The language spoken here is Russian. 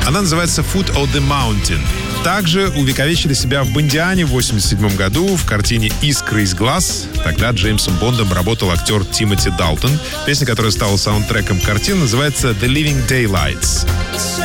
Она называется «Foot of the Mountain». Также увековечили себя в «Бондиане» в 1987 году в картине «Искры из глаз». Тогда Джеймсом Бондом работал актер Тимоти Далтон. Песня, которая стала саундтреком картины, называется «The Living Daylights».